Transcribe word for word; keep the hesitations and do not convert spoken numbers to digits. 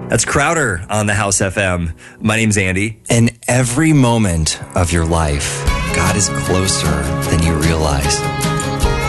That's Crowder on the House F M. My name's Andy. In every moment of your life, God is closer than you realize.